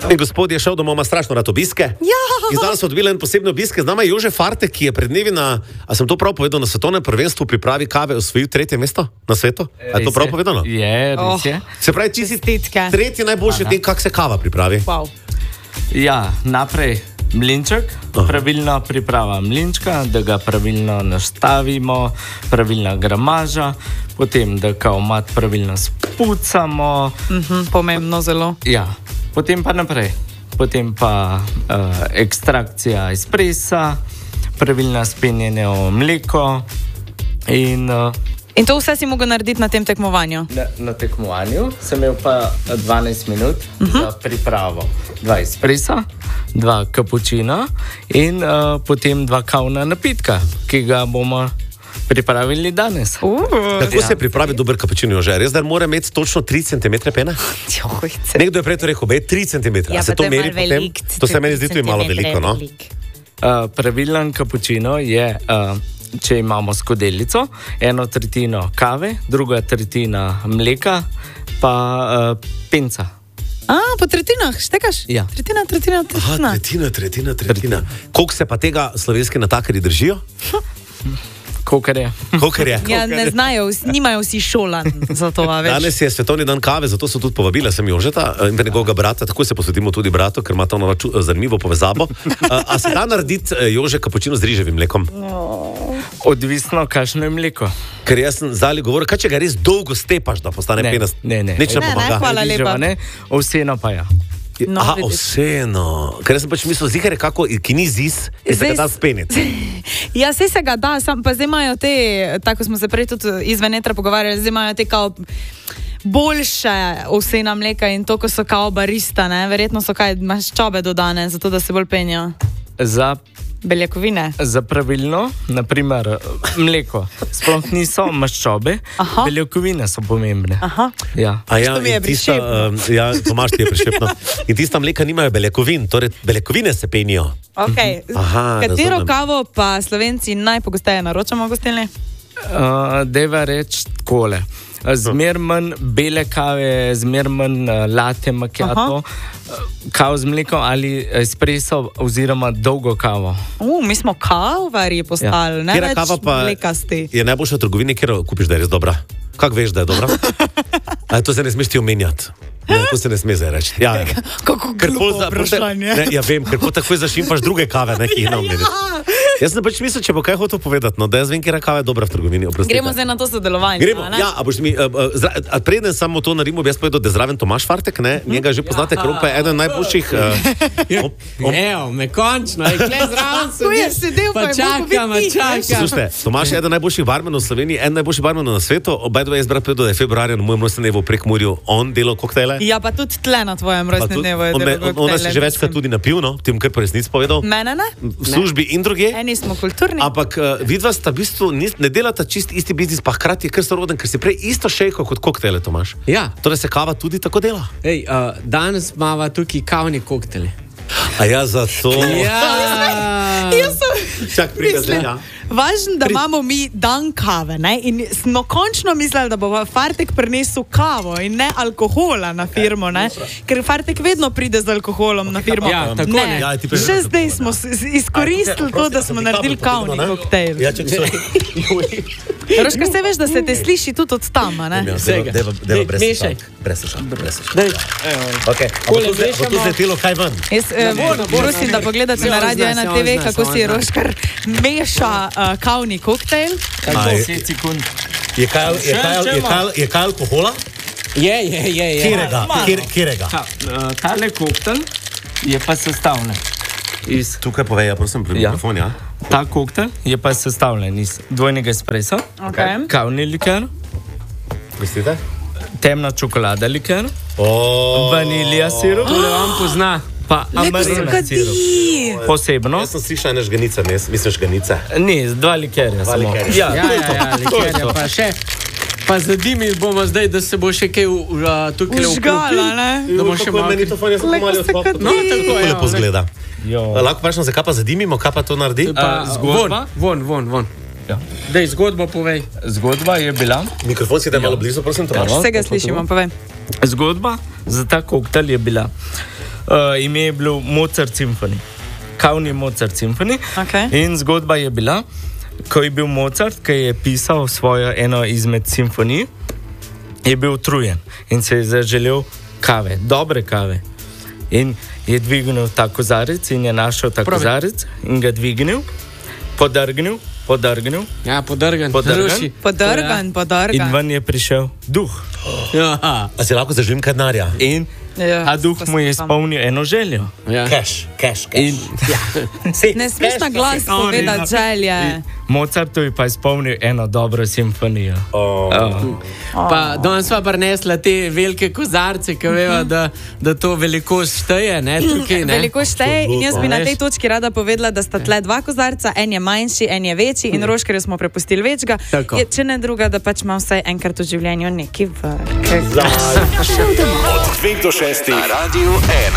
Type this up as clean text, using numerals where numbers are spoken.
In gospod je šel domov, ima strašno rad obiske. Ja. In zdaj so dobili en posebni obiske. Z nama je Jože Fartek, ki je pred dnevi a sem to prav povedal, na svetovnem prvenstvu pripravi kave osvojil 3. mesto na svetu? A je to prav povedano? Je, res je. Se pravi, ti si tretji najboljši v tem, kako se kava pripravi. Wow. Ja, naprej mlinček, pravilna priprava mlinčka, da ga pravilno nastavimo, pravilna gramaža, potem da kao mat pravilno spucamo. Pomembno zelo. Ja, potem pa naprej. Potem pa ekstrakcija espresa, pravilna spenjenje v mleko In to vse si mogel narediti na tem tekmovanju? Na tekmovanju sem imel pa 12 minut za pripravo. 2 espresa, 2 kapučina in potem 2 kavna napitka, ki ga bomo pripravili danes. Kako se pripravi dober kapučino, Jože? Res, da mora imeti točno 3 cm pene? Nekdo je prej to rekel, 3 cm. Ja, se to meri potem? To se meni zdi tudi malo veliko, no? Pravilen kapučino je... Če imamo skodelico, 1/3 kave, 2/3 mleka, pa penca. Po tretjinah, štekaš? Ja. Tretjina. Koliko se pa tega slovenski natakarji držijo? Kokarje. Ja, ne znajo, nimajo vsi šolan za to. Danes je svetovni dan kave, zato so tudi povabila sem Jožeta in njegovega brata, tako se posvetimo tudi bratu, ker ima to zanimivo povezavo. A se da narediti, Jože, kapučino z riževim mlekom? Odvisno, kakšno je mleko. Ker jaz sem zdaj govoril, kaj če ga res dolgo stepaš, da postane penast? Ne. Nič ne pomaga. Hvala lepa. Ovseno pa ja. Ovseno. Ker jaz sem pač mislil, zihar je kako, ki ni zis, je se ga da speniti. Ja, se ga da, pa zdaj imajo te, tako smo se prej tudi izven etra pogovarjali, zdaj imajo te kao boljše ovsena mleka in to, ko so kao barista, ne? Verjetno so kaj maščobe dodane, zato da se bolj penjajo. Za beljakovine. Za pravilno, naprimer mleko, sploh niso maščobe, beljakovine so pomembne. Ja. To mi je prišepno. Ja, Tomaž ti je prišepno. In tista mleka nimajo beljakovin, torej beljakovine se penijo. Katero kavo pa Slovenci najpogosteje naročamo v gostilni? Deva reči takole. Zmer manj bele kave, zmer manj latte macchiato, kavo z mlekom ali espresso oziroma dolgo kavo. Mi smo kavarji postali, ne več mlekasti. Je najboljša v trgovini, kjer kupiš, da je res dobra? Kako veš, da je dobra? To se ne smeš ti omenjati. To se ne sme zdaj reči. Kako glupo vprašanje. Ja, vem, ker takoj zašimpaš druge kave, ki jih ne omeniš. Jaz sem pač mislil, če bo kaj hotel povedati, da jaz vem, kjer kava je dobra v trgovini. Gremo zdaj na to sodelovanje. A boš mi, preden samo to naredimo, bi jaz povedal, da je zraven Tomaž Fartek, njega že poznate, ker pa je eden najboljših... Evo, me končno, je kle zraven sedel, pa čakam. Slušajte, Tomaž je eden najboljših barmenov v Sloveniji, eden najboljših barmenov na svetu, obaj jaz brat povedal, da je februarja na mojem rojstnem dnevu v Prekmurju on delal koktejle. Ja, pa tudi tle na tvojem rojstnem dnevu je delal koktejle. On nas je že večkrat tudi napil, tem kar po resnici povedal. Mene ne? V službi in druge. Nismo kulturni. Ampak vidva sta v bistvu ne delata čist isti biznis, pa hkrati je kar soroden, ker si prej isto šejko kot koktejle, Tomaž. Ja. Torej se kava tudi tako dela. Danes imava tukaj kavni koktejli. A ja, zato... Čak pride zdaj, ja. Važno, da imamo mi dan kave, ne? In smo končno mislili, da bo Fartek prinesel kavo in ne alkohola na firmo, ne? Ker Fartek vedno pride z alkoholom na firmo. Ja, tako ne. Še zdaj smo izkoristili to, da smo naredili kavni koktejl. Ja, čak so... Roška, se veš, da se te sliši tudi od tam, ne? Deva brez slušalk. Ok, bo tu zletelo kaj ven? Prosim, da pogledate na Radio 1 TV, kako si Roškar meša kavni koktejl. 10 sekund. Je kaj alkohola? Je. Kjerega? Tale koktejl je pa sestavljen iz... Tukaj povej, prosim, pri mikrofon, ja. Ta koktejl je pa sestavljen iz dvojnega espressa, kavni liker, temna čokolada liker, vanilija sirup, to vam pozna. Pa amarena sirup. Posebno. Jaz sem slišal ene žganice, mislim žganice. Ne, 2 likerja samo. Ja, likerja, pa še. Pa zadimi bomo zdaj, da se bo še kaj tukaj užgala, ne? Da bo še malo... Tako lepo zgleda. Lahko vprašam, zakaj pa zadimimo, kaj pa to naredi? Zgodba? Von. Dej, zgodbo povej. Zgodba je bila... Mikrofon si da malo blizu, prosim, Tomaž. Vsega slišimo, povej. Zgodba za ta koktejl je bila. ime je bilo Mozart Symphony. Kavni Mozart Symphony. Okay. In zgodba je bila, ko je bil Mozart, ki je pisal svojo eno izmed simfonij, je bil utrujen in se je zaželel kave, dobre kave. In je dvignil ta kozarec in je našel ta kozarec in ga dvignil, podrgnil. Ja, podrgan. Podrgan. Podrgan. In ven je prišel duh. Ja. A si lahko zaželim kaj denarja? In ta duh mu je izpolnil eno željo. Ja. Cash. In Ne smeš na glas povedati želje. Mozartu je pa izpolnil eno dobro simfonijo. Pa danes sva prinesla te velike kozarce, ki veva, da to velikost šteje, ne, tukaj, ne. Veliko šteje in jaz bi na tej točki rada povedala, da sta tle dva kozarca, en je manjši, en je večji in Roškerju smo prepustili večga. Tako. Če ne druga, da pač ima vsaj enkrat v življenju neki vrh. Od 2 do 6 na Radiu 1.